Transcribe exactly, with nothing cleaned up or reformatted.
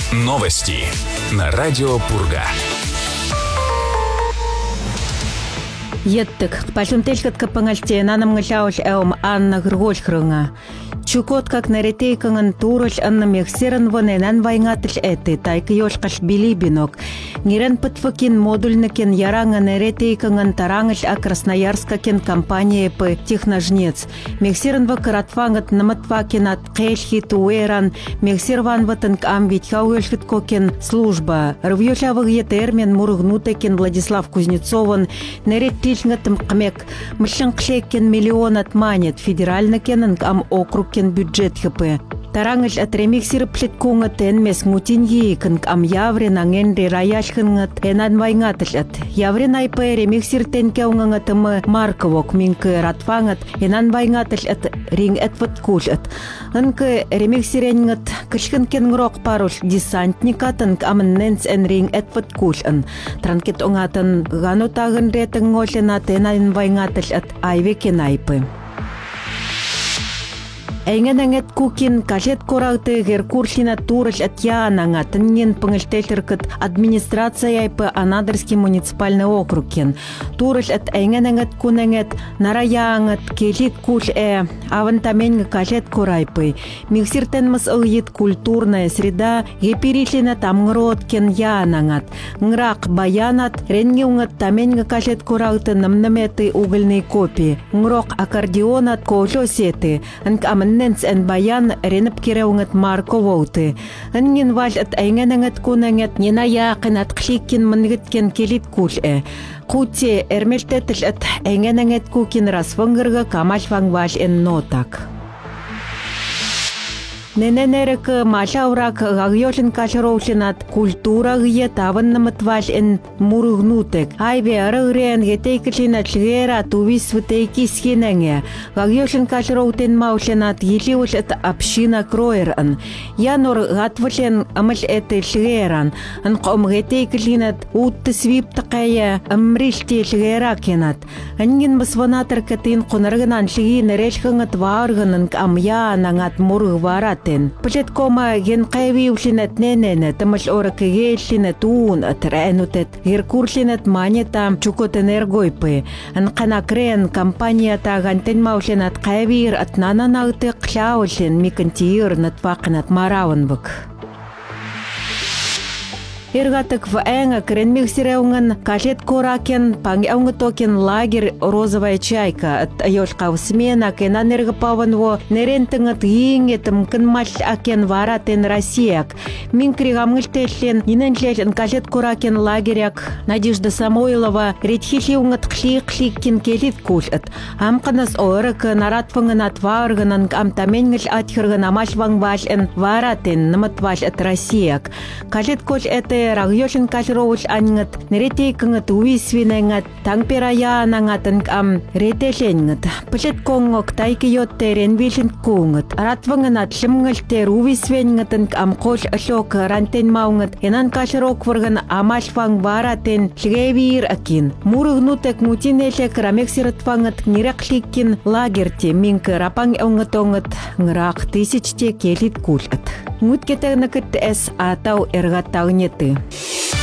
Новости на радио Пурга. Еттик, пашунтелькат капангалте нанамгалаул эум Анна Григольхрунга. Чукот как наретейканган туруль анна мехсеренвоне нанвайнгатл эти тайк ёшкал билибинок. Нирен пытфакин модульныкен яранга наретейканган тарангл а Красноярскакен компания по техножнец. Мехсеренва каратфангат наматвакин от кельхи туэран мехсерванватан амвит хауэльхит кокен служба. Рвёшавыгье термин мургнутекен Владислав Кузнецован наретейкангатым кмек мшанкшекен миллион отманет федеральныкенен ам округ бюджет хп. Тарангаш от ремиксир плеткунга тенмес мутиньи кэнк ам явре нангенри раяшхынгат энанвайнгатлят. Явре найпэ ремиксир тенкеунгангат мы марковок минкэ ратфангат энанвайнгатлят ринг этват кулят. Анкэ ремиксиренгат кышхынкенгрок паруш десантникатанк амненс эн ринг этват кулан. Транкет онгатан ганутаган ретэнголенат энанвайнгатлят айвеке найпэ. Эйнгэнэнгэт кукин кашет корагты геркуршина турыш атьяананга тыннен пыңылтэлтэркэт администрация айпы Анадырский муниципальный округкен. Турыш ат эйнгэнэнгэт кунэнгэт нараяангэт келит кул э авантаменг кашет корайпы. Миксиртэнмэс ыйит культурная среда гепиришлина тамгрот кен яанангат. Нgrак баянат ренгеунгэт таменг кашет корагты намнаметы угольный копии. Нgrок аккордеонат колёсеты. Ненс эн баян ренеп кереунгат марко воуты. Нген вал от эйнгэнэнгэт кунэнгэт ненаяакын аткликкин мангэткен келит кул э. Кути эрмелтэтл от эйнгэнэнгэт кукин расфангырга камальфанг вал эн нотак. Нененерек малаурак гагьёлын кашароушинат культура гье таван наматвал эн мургнутек. Айве арагрен гетейклинат лгера тувис втейкисхинэнге. Гагьёлын кашароутен маушинат гиливул эт община кроеран. Янор гатвален амал эт лгеран. Анқом гетейклинат уттсвип такая амришти лгера кенат. Анген басванатар катин қонарган лги нерелхангат варганан амьянангат мургварат. Пачет кома ген кайви ушинат ненене тамаш ора кегешлинат уун атрэнутет геркуршлинат манета чукот энергойпы анкана крен компания тагантен маушинат кайвир атнананагты кляулшин микантиир натвакнат мараванбык. Иргатык в энга кренмиксиреунган кашет коракен пангяунгатокен лагерь розовая чайка от айошкав смена кенан эргапаванво нерентынгат йингетым кынмал акен варатен Россияк. Минкригамгылтешлен ниненшлен кашет коракен лагеряк Надежда Самойлова ретхишиунгат кли-кликкин келит кулат. Амканас орак наратфанган атварганан амтаменгл атхырган амашвангваш эн варатен наматваш от Россияк. Кашет кош это рагьёшин кашроул аньнгат неретейкэнгат уисвинэнгат тангпераяанангатэн ам ретэлэнгат пэлэт конгок тайкиёттэ ренвишин кунгат аратвангэнат лэмгэлтэр увисвэнгатэн ам кол алок рантэн маунгат энан кашрок варган амашфанг варатэн лгэвир акин мургнутек мутинэлэк рамексиратфангат ниракликкин лагерте минк рапанг онгатонгат нрак тысячте келит кулат. Муткетэгнакэт эс атау эргаттагнеты.